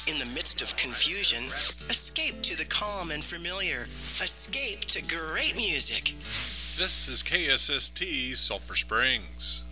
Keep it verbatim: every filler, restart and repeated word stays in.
In the midst of confusion, escape to the calm and familiar. Escape to great music. This is K S S T Sulphur Springs.